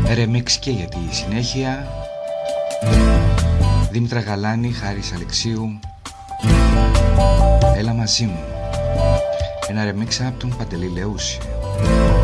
Ρεμίξ και για τη συνέχεια. Δήμητρα Γαλάνη, Χάρης Αλεξίου, Έλα μαζί μου. Ένα ρεμίξ από τον Παντελή Λεούση.